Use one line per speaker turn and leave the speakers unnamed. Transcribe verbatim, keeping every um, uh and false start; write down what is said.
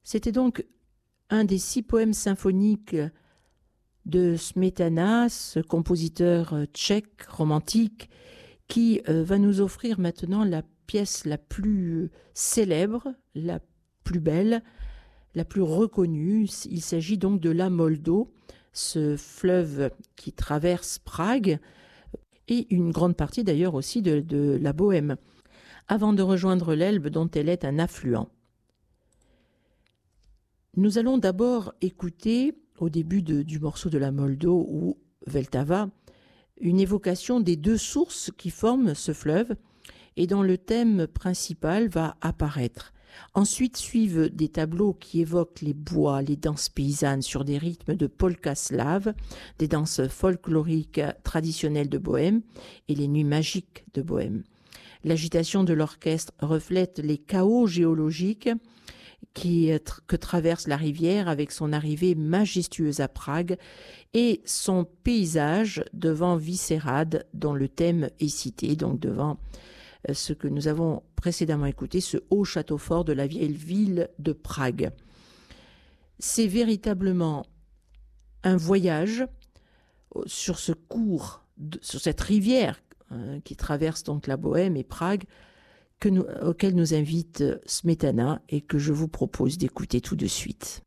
C'était donc un des six poèmes symphoniques de Smetana, ce compositeur tchèque romantique, qui euh, va nous offrir maintenant la pièce la plus célèbre, la plus belle, la plus reconnue. Il s'agit donc de la Moldau, ce fleuve qui traverse Prague, et une grande partie d'ailleurs aussi de, de la Bohême, avant de rejoindre l'Elbe dont elle est un affluent. Nous allons d'abord écouter, au début de, du morceau de la Moldau ou Vltava, une évocation des deux sources qui forment ce fleuve et dont le thème principal va apparaître. Ensuite suivent des tableaux qui évoquent les bois, les danses paysannes sur des rythmes de polka slave, des danses folkloriques traditionnelles de Bohême et les nuits magiques de Bohême. L'agitation de l'orchestre reflète les chaos géologiques qui, que traverse la rivière avec son arrivée majestueuse à Prague et son paysage devant Vyšehrad dont le thème est cité, donc devant ce que nous avons précédemment écouté, ce haut château fort de la vieille ville de Prague. C'est véritablement un voyage sur ce cours, sur cette rivière hein, qui traverse donc la Bohême et Prague, que nous, auquel nous invite Smetana et que je vous propose d'écouter tout de suite.